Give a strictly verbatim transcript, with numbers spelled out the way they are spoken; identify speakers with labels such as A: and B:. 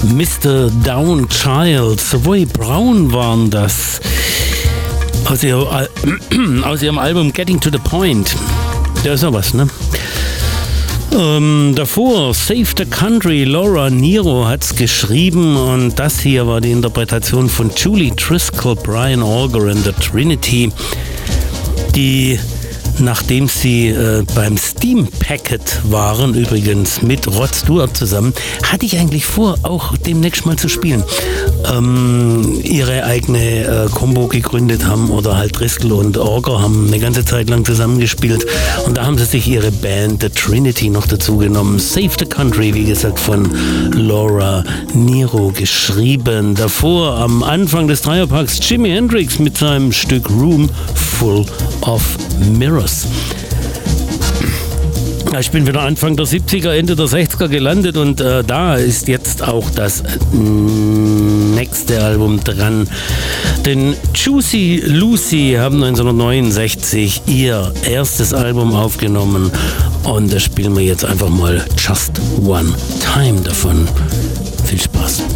A: Mister Downchild, Savoy Brown waren das. Aus, ihr, äh, aus ihrem Album Getting to the Point. Ja, ist ja was, ne? Ähm, davor Save the Country, Laura Nyro hat's geschrieben und das hier war die Interpretation von Julie Driscoll, Brian Auger and the Trinity, die, nachdem sie äh, beim Steam Packet waren, übrigens mit Rod Stewart zusammen, hatte ich eigentlich vor, auch demnächst mal zu spielen, ähm, ihre eigene äh, Combo gegründet haben oder halt Driscoll und Auger haben eine ganze Zeit lang zusammengespielt und da haben sie sich ihre Band The Trinity noch dazu genommen. Save the Country, wie gesagt, von Laura Nyro geschrieben. Davor am Anfang des Dreierpacks Jimi Hendrix mit seinem Stück Room Full of Mirrors. Ich bin wieder Anfang der siebziger, Ende der sechziger gelandet und äh, da ist jetzt auch das nächste Album dran. Denn Juicy Lucy haben neunzehnhundertneunundsechzig ihr erstes Album aufgenommen und da spielen wir jetzt einfach mal Just One Time davon. Viel Spaß.